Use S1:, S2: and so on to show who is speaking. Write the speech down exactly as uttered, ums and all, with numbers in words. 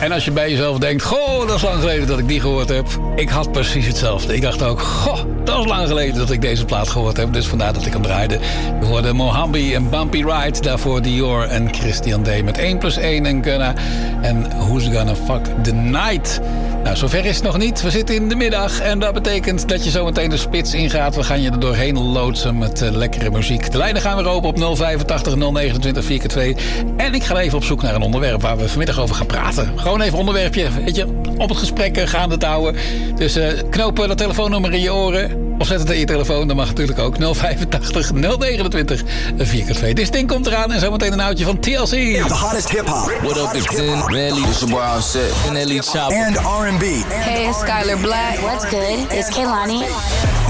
S1: En als je bij jezelf denkt, goh, dat is lang geleden dat ik die gehoord heb. Ik had precies hetzelfde. Ik dacht ook, goh, dat is lang geleden dat ik deze plaat gehoord heb. Dus vandaar dat ik hem draaide. We hoorden Mohambi en Bumpy Ride. Daarvoor Dior en Christian D. met één plus één en Gunna. En Who's Gonna Fuck the Night. Nou, zover is het nog niet. We zitten in de middag en dat betekent dat je zometeen de spits ingaat. We gaan je er doorheen loodsen met uh, lekkere muziek. De lijnen gaan weer open op nul vijfentachtig nul negenentwintig vier keer twee. En ik ga even op zoek naar een onderwerp waar we vanmiddag over gaan praten. Gewoon even onderwerpje, weet je, op het gesprek gaande te houden. Dus uh, knoop dat telefoonnummer in je oren. Of zet het in je telefoon, dat mag natuurlijk ook. nul vijfentachtig nul negenentwintig vier keer twee. Dit ding komt eraan en zometeen een oudje van T L C.
S2: The hottest hip-hop.
S3: What up, it's Zen, Rally, it's your boy Offset, and Elite Chopper.
S2: And R and B.
S4: Hey, it's Skylar Black.
S5: What's good? It's Kehlani.